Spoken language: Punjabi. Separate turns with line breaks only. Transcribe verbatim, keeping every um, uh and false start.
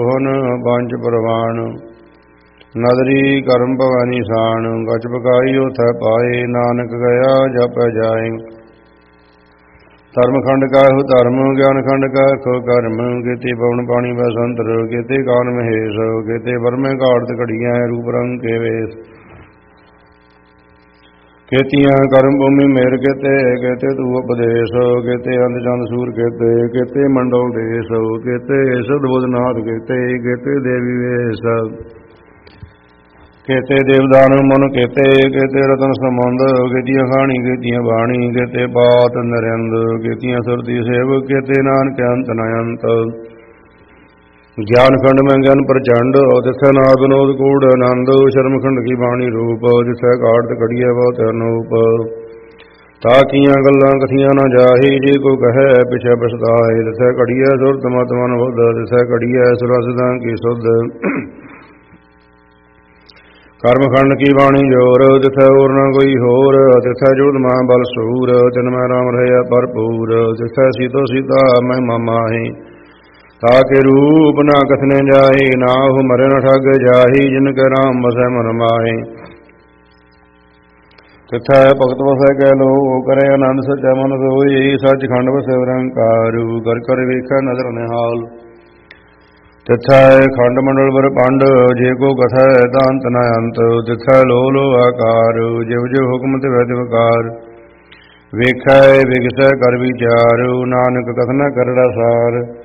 ਸੋਹਨ ਪੰਜ ਪ੍ਰਵਾਨ। ਨਦਰੀ ਕਰਮ ਭਵੈ ਨਿਸ਼ਾਨ ਗਚ ਪਕਾਈ ਉਥੈ ਪਾਏ। ਨਾਨਕ ਗਿਆ ਜਪੈ ਜਾਏ। ਧਰਮ ਖੰਡ ਕਾਹੁ ਧਰਮ ਗਿਆਨ ਖੰਡ ਕਾਹੁ ਕਰਮ। ਕੀਤੇ ਪਵਨ ਪਾਣੀ ਬਸੰਤਰ ਕੀਤੇ ਕਾਨ ਮਹੇਸ਼। ਕੀਤੇ ਬਰਮੇ ਘਾੜਤ ਘੜੀਆਂ ਰੂਪ ਰੰਗ ਕੇ ਵੇਸ। ਕੀਤੀਆਂ ਕਰਮ ਭੂਮੀ ਮੇਰ ਕੀਤੇ ਕੀਤੇ ਤੂ ਉਪਦੇਸ਼। ਕੀਤੇ ਅੰਧ ਚੰਦ ਸੂਰ ਕੀਤੇ ਕੀਤੇ ਮੰਡਲ ਦੇਸ਼। ਕੀਤੇ ਸੁਧ ਬੁਧ ਨਾਥ ਕੀਤੇ ਕੀਤੇ ਦੇਵੀ ਵੇਸ਼। ਕੀਤੇ ਦੇਵਦਾਨ ਮਨ ਕੀਤੇ ਕੀਤੇ ਰਤਨ ਸਮੁੰਦ। ਕੀਤੀਆਂ ਖਾਣੀ ਕੀਤੀਆਂ ਬਾਣੀ ਕੀਤੇ ਬਾਤ ਨਰਿੰਦ। ਕੀਤੀਆਂ ਸੁਰਤੀ ਸੇਵ ਕੀਤੇ ਨਾਨਕ ਅੰਤ ਨ ਅੰਤ। ਗਿਆਨ ਖੰਡ ਮੈਂ ਗਿਆਨ ਪ੍ਰਚੰਡ ਜਿਸੈ ਨਾਦ ਵਿਨੋਦ ਕੂੜ ਆਨੰਦ। ਸ਼ਰਮ ਖੰਡ ਕੀ ਬਾਣੀ ਰੂਪ ਜਿਸੈ ਘਾੜਤ ਘੜੀਐ ਬਹੁਤ ਅਨੂਪ। ਤਾ ਕੀਆਂ ਗੱਲਾਂ ਕਥੀਆਂ ਨ ਜਾਹੀ ਜੇ ਕੋ ਕਹੈ ਪਿਛੈ ਪਛਤਾਏ। ਜਿਸੈ ਘੜੀਐ ਸੁਰਤ ਮਤ ਮਨ ਬੁੱਧ ਜਿਸੈ ਘੜੀਐ ਸੁਰਸਦਾਂ ਕੀ ਸੁਧ। ਕਰਮ ਖੰਡ ਕੀ ਬਾਣੀ ਜੋਰ ਜਿਸੈ ਹੋਰ ਨ ਕੋਈ ਹੋਰ। ਤਿਸੈ ਜੁਗਤ ਮਾਂ ਬਲ ਸੂਰ ਤਿਨ ਮੈਂ ਰਾਮ ਰਹਿਆ ਭਰਪੂਰ। ਤਿਸੈ ਸੀਤੋ ਸੀਤਾ ਮਹਿਮਾ ਮਾਹੀ ਤਾ ਕੇ ਰੂਪ ਨਾ ਕਥਨੇ ਜਾਹੀ। ਨਾ ਉਹ ਮਰੇ ਨ ਠੱਗ ਜਾਹੀ ਜਿਨ ਕੈ ਰਾਮ ਵਸੈ ਮਨ ਮਾਹੀ। ਤਿਥੈ ਭਗਤ ਵਸੈ ਕੈ ਲੋ ਕਰੇ ਆਨੰਦ ਸਚੈ ਮਨ ਸੋਈ। ਸੱਚ ਖੰਡ ਵਸੈ ਨਿਰੰਕਾਰੂ ਕਰ ਕਰ ਵੇਖੈ ਨਦਰ ਨਿਹਾਲ। ਤਿਥੈ ਖੰਡ ਮੰਡਲ ਬਰ ਪੰਡ ਜੇ ਕੋ ਕਥੈ ਤਾ ਅੰਤ ਨ ਅੰਤ। ਤਿਥੈ ਲੋ ਲੋ ਆਕਾਰ ਜਿਵ ਜਿਵ ਹੁਕਮ ਤਿਵੈ ਤਿਵ ਕਾਰ। ਵੇਖੈ ਵਿਗਸੈ ਕਰ ਵਿਚਾਰ ਨਾਨਕ ਕਥਨਾ ਕਰੜਾ ਸਾਰ।